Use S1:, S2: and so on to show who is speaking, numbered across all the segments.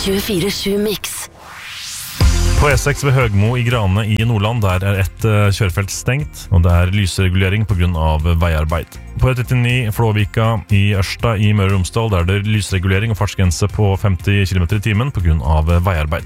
S1: 24/7 Mix.
S2: På E6 ved Høgmo i Grane i Nordland, der et kjørefelt stengt, og det lysregulering på grunn av veiarbeid. På E39 Flåvika i Ørsta i Møre og Romsdal, der det lysregulering og fartsgrense på 50 km i timen på grunn av veiarbeid.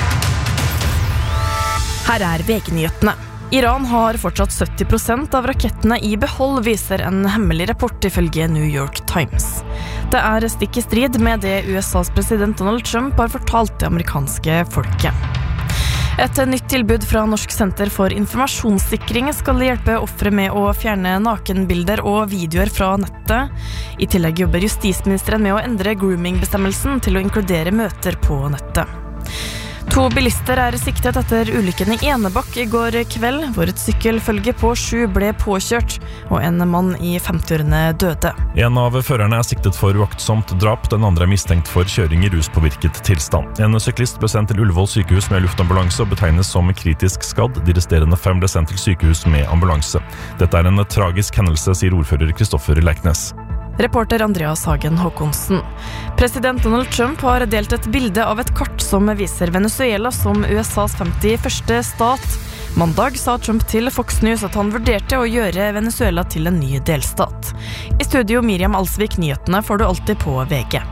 S3: Her VG-nyhetene. Iran har fortsatt 70% av rakettene i behold, viser en hemmelig rapport ifølge New York Times. Det stikk i strid med det USAs president Donald Trump har fortalt det amerikanske folket. Et nytt tilbud fra Norsk Senter for Informasjonssikring skal hjelpe ofre med å fjerne nakenbilder og videoer fra nettet. I tillegg jobber justisministeren med å endre grooming-bestemmelsen til å inkludere møter på nettet. 2 bilister siktet etter ulykken i Enebakk i går kveld, hvor et sykkelfølge på 7 ble påkjørt, og en mann i 50-årene døde.
S2: En av førerne siktet for uaktsomt drap, den andre mistenkt for kjøring i ruspåvirket tilstand. En syklist ble sendt til Ullevål sykehus med luftambulanse og betegnes som kritisk skadd. De resterende 5 ble sendt til sykehus med ambulanse. Dette en tragisk hendelse, sier ordfører Kristoffer Leiknes.
S3: Reporter Andreas Hagen Håkonsen. President Donald Trump har delt et bilde av et kart som viser Venezuela som USAs 51. stat. Mandag sa Trump til Fox News at han vurderte å gjøre Venezuela til en ny delstat. I studio Miriam Alsvik, nyhetene får du alltid på VG.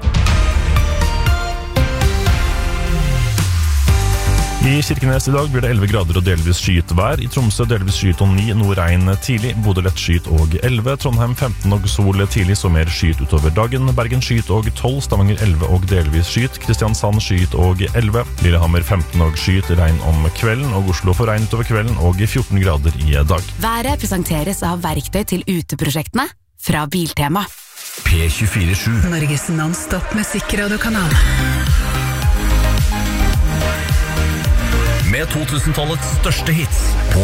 S2: I Kirkenes i dag blir det 11 grader og delvis skyet vær. I Tromsø delvis skyet og 9, nordregn tidlig. Bodø lett skyet og 11. Trondheim 15 og sol tidlig, så mer skyet utover dagen. Bergen skyet og 12. Stavanger 11 og delvis skyet. Kristiansand skyet og 11. Lillehammer 15 og skyet, regn om kvelden. Og Oslo får regn utover kvelden og 14 grader i dag.
S1: Været presenteres av verktøy til uteprosjektene fra Biltema.
S4: P24/7
S5: Norges non-stop musikkradiokanal.
S4: med 2000-tallets største hits på